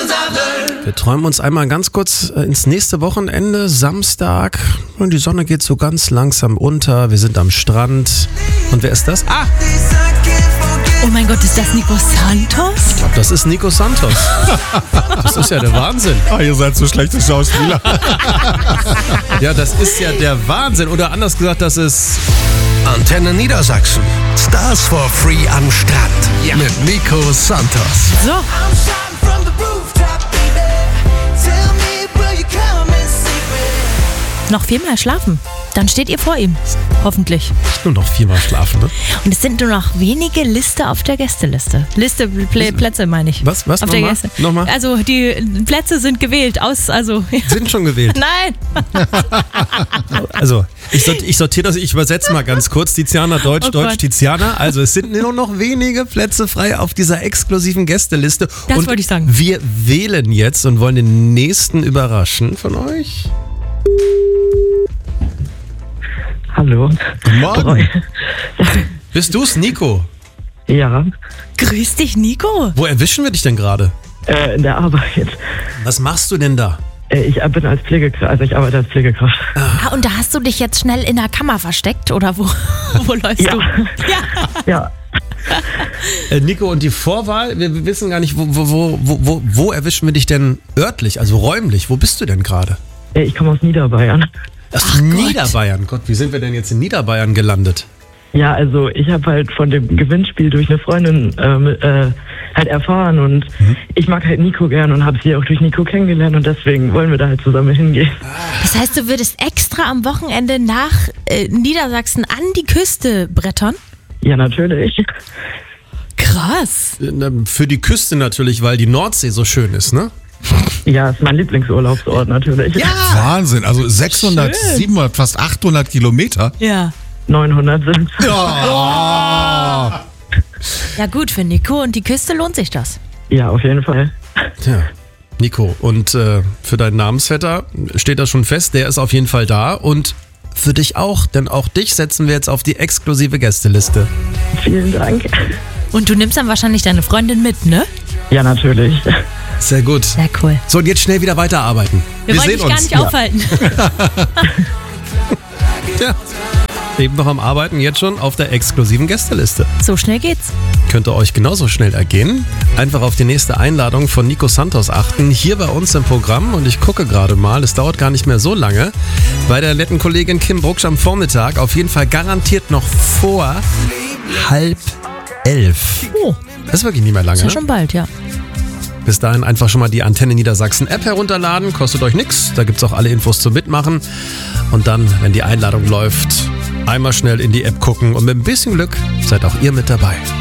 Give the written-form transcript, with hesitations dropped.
Wir träumen uns einmal ganz kurz ins nächste Wochenende, Samstag. Und die Sonne geht so ganz langsam unter. Wir sind am Strand. Und wer ist das? Ah! Oh mein Gott, ist das Nico Santos? Ich glaube, das ist Nico Santos. Das ist ja der Wahnsinn. Ihr seid so schlechte Schauspieler. Ja, das ist ja der Wahnsinn. Oder anders gesagt, das ist... Antenne Niedersachsen. Stars for Free am Strand. Ja. Mit Nico Santos. So. Noch 4-mal schlafen. Dann steht ihr vor ihm. Hoffentlich. Nur noch 4-mal schlafen, ne? Und es sind nur noch wenige Liste auf der Gästeliste. Plätze meine ich. Was? Auf der Gäste. Nochmal? Also die Plätze sind gewählt. Sind schon gewählt? Nein. Also, ich sortiere das, ich übersetze mal ganz kurz. Tiziana, Deutsch, Oh Deutsch, Gott. Tiziana. Also es sind nur noch wenige Plätze frei auf dieser exklusiven Gästeliste. Das und wollte ich sagen. Wir wählen jetzt und wollen den nächsten überraschen von euch. Hallo. Guten Morgen. Bist du's, Nico? Ja, Grüß dich, Nico. Wo erwischen wir dich denn gerade? in der Arbeit. Was machst du denn da? Ich bin als Pflegekraft, also ich arbeite als Pflegekraft. Ah, und da hast du dich jetzt schnell in der Kammer versteckt? Oder wo läufst Ja. du? Ja. Ja, Nico, und die Vorwahl, wir wissen gar nicht, wo erwischen wir dich denn örtlich, also räumlich? Wo bist du denn gerade? ich komme aus Niederbayern. Ach, Niederbayern. Gott, wie sind wir denn jetzt in Niederbayern gelandet? Ja, also ich habe halt von dem Gewinnspiel durch eine Freundin halt erfahren und ich mag halt Nico gern und habe sie auch durch Nico kennengelernt und deswegen wollen wir da halt zusammen hingehen. Das heißt, du würdest extra am Wochenende nach Niedersachsen an die Küste brettern? Ja, natürlich. Krass. Für die Küste natürlich, weil die Nordsee so schön ist, ne? Ja, ist mein Lieblingsurlaubsort natürlich. Ja. Wahnsinn, also 600, 700, fast 800 Kilometer. Ja. 900 sind. Ja. Ja gut, für Nico und die Küste lohnt sich das. Ja, auf jeden Fall. Tja, Nico, und für deinen Namensvetter steht das schon fest, der ist auf jeden Fall da und für dich auch, denn auch dich setzen wir jetzt auf die exklusive Gästeliste. Vielen Dank. Und du nimmst dann wahrscheinlich deine Freundin mit, ne? Ja, natürlich. Sehr gut. Sehr cool. So, und jetzt schnell wieder weiterarbeiten. Wir wollen dich gar nicht aufhalten. Ja. Eben noch am Arbeiten, jetzt schon auf der exklusiven Gästeliste. So schnell geht's. Könnte euch genauso schnell ergehen. Einfach auf die nächste Einladung von Nico Santos achten, hier bei uns im Programm. Und ich gucke gerade mal, es dauert gar nicht mehr so lange. Bei der netten Kollegin Kim Brucksch am Vormittag, auf jeden Fall garantiert noch vor 10:30. Oh, Das ist wirklich nicht mehr lange. ist ja Ne? schon bald, ja. Bis dahin einfach schon mal die Antenne Niedersachsen App herunterladen. Kostet euch nichts. Da gibt es auch alle Infos zum Mitmachen. Und dann, wenn die Einladung läuft, einmal schnell in die App gucken. Und mit ein bisschen Glück seid auch ihr mit dabei.